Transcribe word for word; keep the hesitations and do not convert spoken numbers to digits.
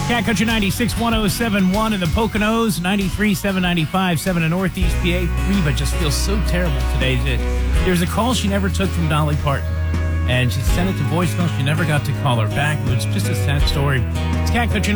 Cat Country ninety-six, one oh seven one in the Poconos, ninety-three, seven ninety-five, seven in Northeast P A. Reba just feels so terrible today. There's a call she never took from Dolly Parton, and she sent it to voicemail. She never got to call her back. It was just a sad story. It's Cat Country